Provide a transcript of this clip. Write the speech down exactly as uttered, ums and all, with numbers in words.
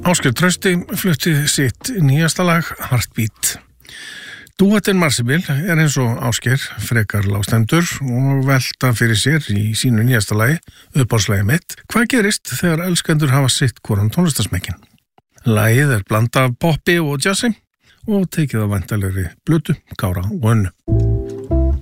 Ásgeir Trausti flutti sitt nýjasta lag Heartbeat. Dúettinn Marsibil er eins og Ásgeir frekar lágstemdur og velta fyrir sér í sínu nýjasta lagi, uppáhaldslagi mitt. Hvað gerist þegar elskendur hafa sitt hvoran tónlistarsmekkin? Lagið er blanda af poppi og jazzi og tekið af væntanlegri Blötu, Kára og Önnu.